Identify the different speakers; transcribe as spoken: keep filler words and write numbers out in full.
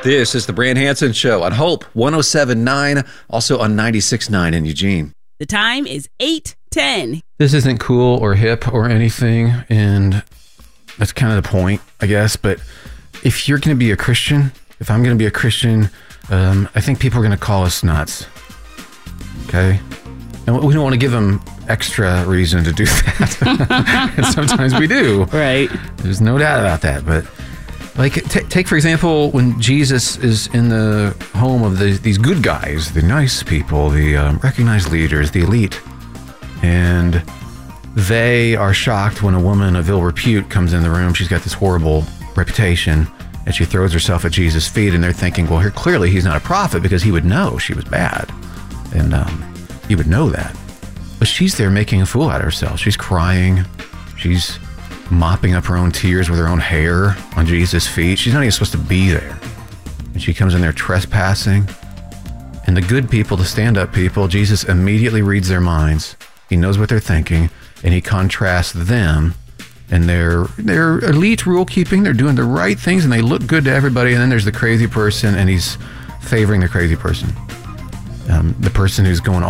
Speaker 1: This is the Brand Hansen Show on Hope one oh seven point nine, also on ninety-six point nine in Eugene.
Speaker 2: The time is eight ten.
Speaker 1: This isn't cool or hip or anything, and that's kind of the point, I guess. But if you're going to be a Christian, if I'm going to be a Christian, um, I think people are going to call us nuts. Okay? And we don't want to give them extra reason to do that. And sometimes we do.
Speaker 2: Right.
Speaker 1: There's no doubt about that. But like, t- take, for example, when Jesus is in the home of the, these good guys, the nice people, the um, recognized leaders, the elite, and they are shocked when a woman of ill repute comes in the room. She's got this horrible reputation, and she throws herself at Jesus' feet, and they're thinking, well, here clearly he's not a prophet because he would know she was bad, and um, he would know that. But she's there making a fool out of herself. She's crying. She's mopping up her own tears with her own hair on Jesus' feet. She's not even supposed to be there. And she comes in there trespassing. And the good people, the stand-up people, Jesus immediately reads their minds. He knows what they're thinking, and he contrasts them and their their elite rule-keeping. They're doing the right things, and they look good to everybody. And then there's the crazy person, and he's favoring the crazy person. Um, the person who's going